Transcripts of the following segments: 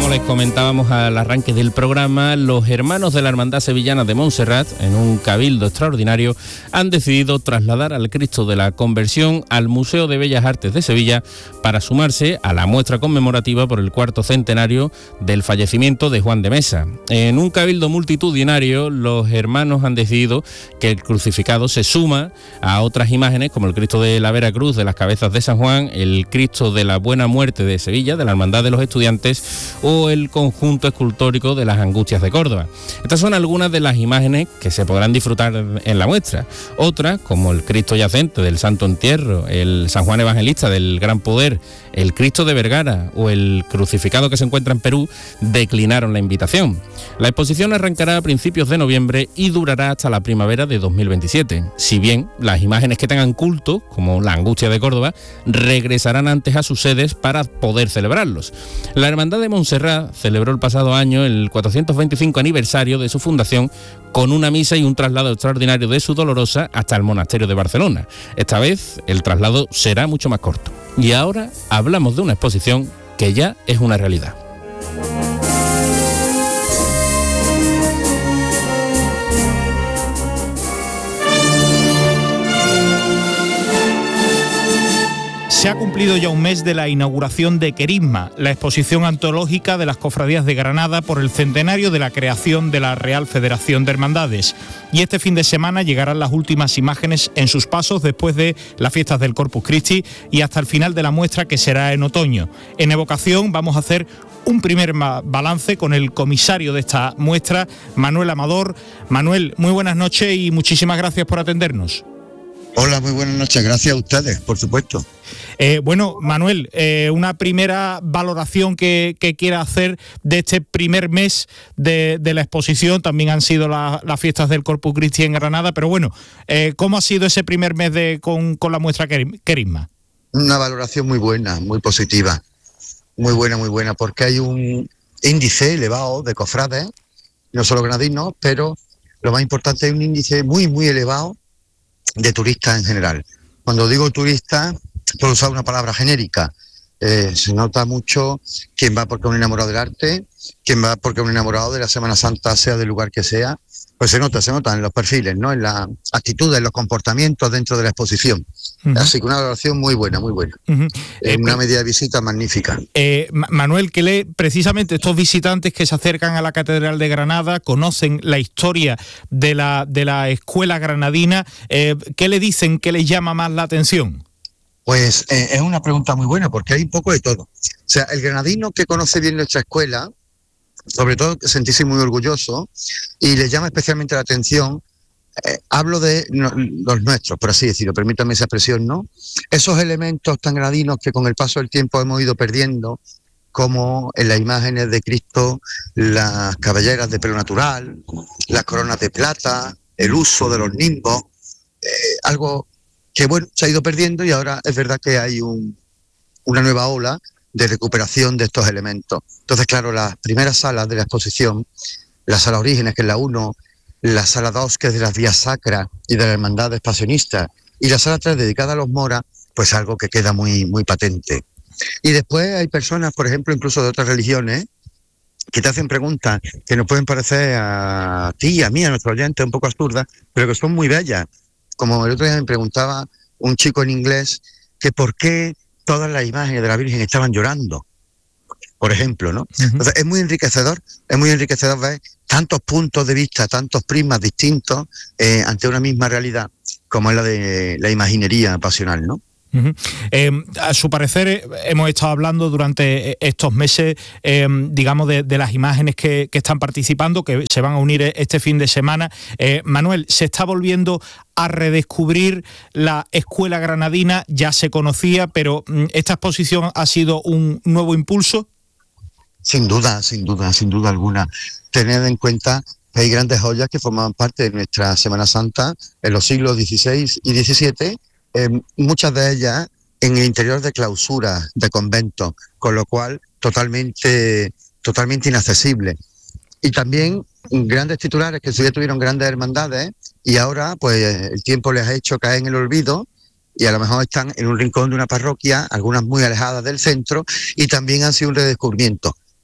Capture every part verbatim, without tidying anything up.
Como les comentábamos al arranque del programa, los hermanos de la Hermandad Sevillana de Montserrat, en un cabildo extraordinario, han decidido trasladar al Cristo de la Conversión al Museo de Bellas Artes de Sevilla para sumarse a la muestra conmemorativa por el cuarto centenario del fallecimiento de Juan de Mesa. En un cabildo multitudinario, los hermanos han decidido que el crucificado se suma a otras imágenes como el Cristo de la Vera Cruz de las Cabezas de San Juan, el Cristo de la Buena Muerte de Sevilla, de la Hermandad de los Estudiantes, o el conjunto escultórico de las Angustias de Córdoba. Estas son algunas de las imágenes que se podrán disfrutar en la muestra. Otras, como el Cristo yacente del Santo Entierro, el San Juan Evangelista del Gran Poder, el Cristo de Vergara o el crucificado que se encuentra en Perú, declinaron la invitación. La exposición arrancará a principios de noviembre y durará hasta la primavera de dos mil veintisiete. Si bien las imágenes que tengan culto, como la Angustia de Córdoba, regresarán antes a sus sedes para poder celebrarlos. La Hermandad de Montserrat celebró el pasado año el cuatrocientos veinticinco aniversario de su fundación con una misa y un traslado extraordinario de su Dolorosa hasta el monasterio de Barcelona. Esta vez el traslado será mucho más corto. Y ahora hablamos de una exposición que ya es una realidad. Se ha cumplido ya un mes de la inauguración de Querisma, la exposición antológica de las cofradías de Granada por el centenario de la creación de la Real Federación de Hermandades. Y este fin de semana llegarán las últimas imágenes en sus pasos después de las fiestas del Corpus Christi y hasta el final de la muestra, que será en otoño. En Evocación vamos a hacer un primer balance con el comisario de esta muestra, Manuel Amador. Manuel, muy buenas noches y muchísimas gracias por atendernos. Hola, muy buenas noches. Gracias a ustedes, por supuesto. Eh, bueno, Manuel, eh, una primera valoración que, que quiera hacer de este primer mes de, de la exposición. También han sido la, las fiestas del Corpus Christi en Granada, pero bueno, eh, ¿cómo ha sido ese primer mes de, con, con la muestra Querisma? Una valoración muy buena, muy positiva, muy buena, muy buena, porque hay un índice elevado de cofrades, no solo granadinos, pero lo más importante, hay un índice muy, muy elevado de turistas en general. Cuando digo turista, puedo usar una palabra genérica. Eh, se nota mucho quién va porque es un enamorado del arte, quién va porque es un enamorado de la Semana Santa, sea del lugar que sea. Pues se nota, se nota en los perfiles, ¿no? En las actitudes, en los comportamientos dentro de la exposición. Uh-huh. Así que una valoración muy buena, muy buena. Uh-huh. eh, una medida de visita magnífica. Eh, Manuel, que le, precisamente estos visitantes que se acercan a la Catedral de Granada conocen la historia de la, de la escuela granadina, eh, ¿qué le dicen, qué les llama más la atención? Pues eh, es una pregunta muy buena, porque hay un poco de todo. O sea, el granadino que conoce bien nuestra escuela, sobre todo sentirse muy orgulloso, y le llama especialmente la atención, eh, hablo de no, los nuestros, por así decirlo, permítanme esa expresión, ¿no? Esos elementos tan granadinos que con el paso del tiempo hemos ido perdiendo, como en las imágenes de Cristo, las cabelleras de pelo natural, las coronas de plata, el uso de los nimbos, eh, algo que bueno, se ha ido perdiendo, y ahora es verdad que hay un, una nueva ola de recuperación de estos elementos. Entonces, claro, las primeras salas de la exposición, la sala Orígenes, que es la uno, la sala dos, que es de las vías sacras y de la Hermandad Expansionista, y la sala tres, dedicada a los moras, pues algo que queda muy, muy patente. Y después hay personas, por ejemplo, incluso de otras religiones, que te hacen preguntas que nos pueden parecer a ti, a mí, a nuestro oyente, un poco absurdas, pero que son muy bellas. Como el otro día me preguntaba un chico en inglés que por qué todas las imágenes de la Virgen estaban llorando, por ejemplo, ¿no? Uh-huh. Entonces es muy enriquecedor, es muy enriquecedor ver tantos puntos de vista, tantos prismas distintos eh, ante una misma realidad, como es la de la imaginería pasional, ¿no? Uh-huh. Eh, a su parecer, eh, hemos estado hablando durante estos meses, eh, digamos, de, de las imágenes que, que están participando, que se van a unir este fin de semana. Eh, Manuel, ¿se está volviendo a redescubrir la escuela granadina? Ya se conocía, pero ¿esta exposición ha sido un nuevo impulso? Sin duda, sin duda, sin duda alguna. Tened en cuenta que hay grandes joyas que formaban parte de nuestra Semana Santa en los siglos dieciséis y diecisiete, eh, muchas de ellas en el interior de clausuras de conventos, con lo cual totalmente, totalmente inaccesible. Y también grandes titulares que en su día tuvieron grandes hermandades y ahora pues el tiempo les ha hecho caer en el olvido, y a lo mejor están en un rincón de una parroquia, algunas muy alejadas del centro, y también han sido un redescubrimiento.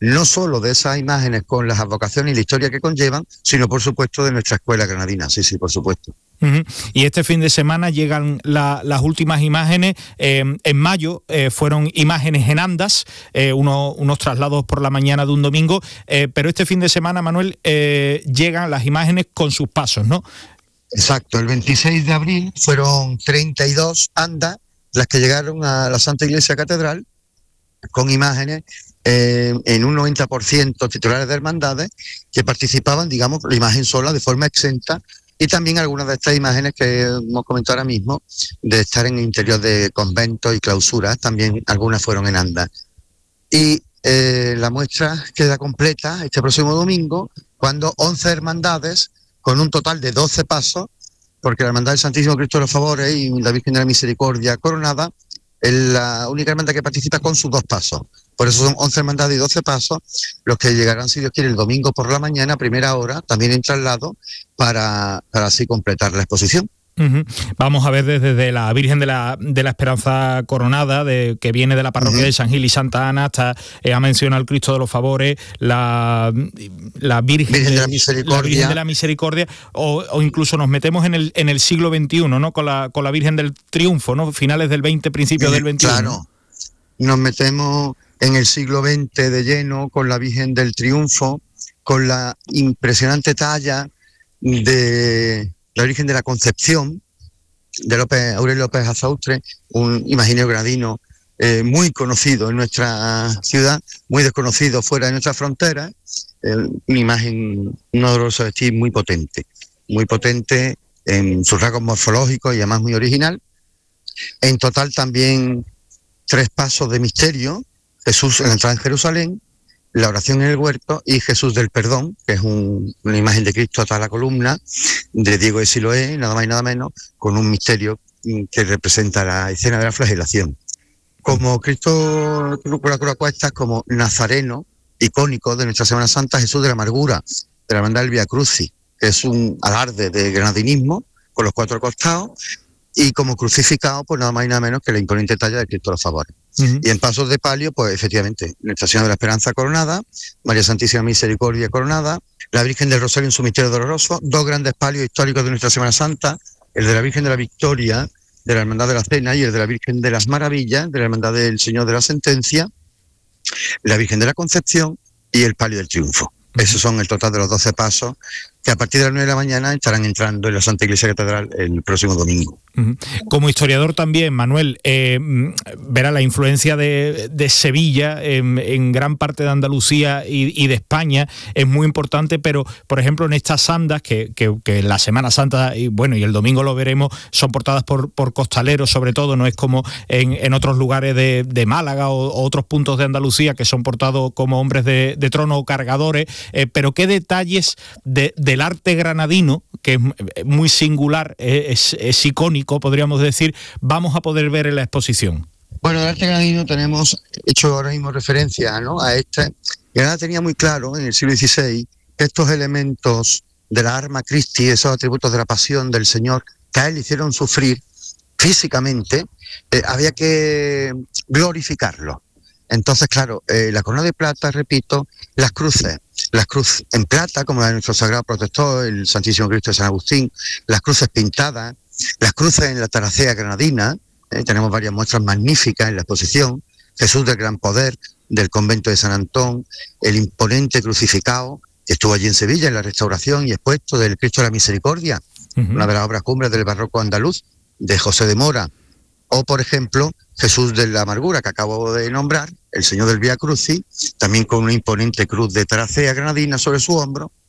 no solo de esas imágenes con las advocaciones y la historia que conllevan, sino por supuesto de nuestra escuela granadina, sí, sí, por supuesto. Uh-huh. Y este fin de semana llegan la, las últimas imágenes. Eh, en mayo eh, fueron imágenes en andas, eh, uno, unos traslados por la mañana de un domingo, eh, pero este fin de semana, Manuel, eh, llegan las imágenes con sus pasos, ¿no? Exacto, el veintiséis de abril fueron treinta y dos andas las que llegaron a la Santa Iglesia Catedral, con imágenes eh, en un noventa por ciento titulares de hermandades que participaban, digamos, la imagen sola de forma exenta, y también algunas de estas imágenes que hemos comentado ahora mismo, de estar en el interior de conventos y clausuras, también algunas fueron en andas. Y eh, la muestra queda completa este próximo domingo, cuando once hermandades, con un total de doce pasos, porque la Hermandad del Santísimo Cristo de los Favores y la Virgen de la Misericordia Coronada es la única hermandad que participa con sus dos pasos. Por eso son once hermandades y doce pasos los que llegarán, si Dios quiere, el domingo por la mañana, a primera hora, también en traslado, para, para así completar la exposición. Uh-huh. Vamos a ver desde de la Virgen de la, de la Esperanza Coronada, de, que viene de la parroquia uh-huh. de San Gil y Santa Ana, hasta eh, ha mencionado el Cristo de los Favores, la, la Virgen, Virgen de, de, la Misericordia, la Virgen de la Misericordia, o, o incluso nos metemos en el en el siglo veintiuno, ¿no? Con la con la Virgen del Triunfo, ¿no? Finales del veinte, principios del veintiuno. Claro, nos metemos en el siglo veinte de lleno con la Virgen del Triunfo, con la impresionante talla de la Virgen de la Concepción, de López, Aurelio López Azaustre, un imaginario granadino eh, muy conocido en nuestra ciudad, muy desconocido fuera de nuestras fronteras, eh, una imagen, un oloroso vestir muy potente, muy potente en sus rasgos morfológicos y además muy original. En total también tres pasos de misterio: Jesús en la entrada en Jerusalén, la oración en el huerto y Jesús del Perdón, que es un, una imagen de Cristo atada a la columna, de Diego de Siloé, nada más y nada menos, con un misterio que representa la escena de la flagelación. Como Cristo por la cruz a cuestas, como nazareno, icónico de nuestra Semana Santa, Jesús de la Amargura, de la Hermandad del Vía Crucis, que es un alarde de granadinismo, con los cuatro costados, y como crucificado, pues nada más y nada menos que la imponente talla de Cristo de los Favores. Uh-huh. Y en pasos de palio, pues efectivamente, Nuestra Señora de la Esperanza Coronada, María Santísima Misericordia Coronada, la Virgen del Rosario en su misterio doloroso, dos grandes palios históricos de nuestra Semana Santa, el de la Virgen de la Victoria, de la Hermandad de la Cena, y el de la Virgen de las Maravillas, de la Hermandad del Señor de la Sentencia, la Virgen de la Concepción y el palio del Triunfo. Uh-huh. Esos son el total de los doce pasos que a partir de las nueve de la mañana estarán entrando en la Santa Iglesia Catedral el próximo domingo. Como historiador también, Manuel, eh, verá la influencia de, de Sevilla en, en gran parte de Andalucía y, y de España es muy importante, pero por ejemplo en estas andas que, que, que la Semana Santa y bueno y el domingo lo veremos, son portadas por, por costaleros sobre todo, no es como en, en otros lugares de, de Málaga o, o otros puntos de Andalucía que son portados como hombres de, de trono o cargadores, eh, pero qué detalles de, del arte granadino, que es muy singular, es, es icónico, podríamos decir, vamos a poder ver en la exposición. Bueno, el arte granadino tenemos hecho ahora mismo referencia, ¿no?, a este. Granada tenía muy claro en el siglo dieciséis que estos elementos de la arma Christi, esos atributos de la pasión del Señor, que a él le hicieron sufrir físicamente, eh, había que glorificarlo. Entonces, claro, eh, la corona de plata, repito, las cruces, las cruces en plata, como la de nuestro sagrado protector, el Santísimo Cristo de San Agustín, las cruces pintadas, las cruces en la taracea granadina, eh, tenemos varias muestras magníficas en la exposición, Jesús del Gran Poder, del convento de San Antón, el imponente crucificado, que estuvo allí en Sevilla en la restauración y expuesto del Cristo de la Misericordia, uh-huh. una de las obras cumbres del barroco andaluz, de José de Mora, o por ejemplo, Jesús de la Amargura, que acabo de nombrar, el Señor del Vía Crucis, también con una imponente cruz de taracea granadina sobre su hombro,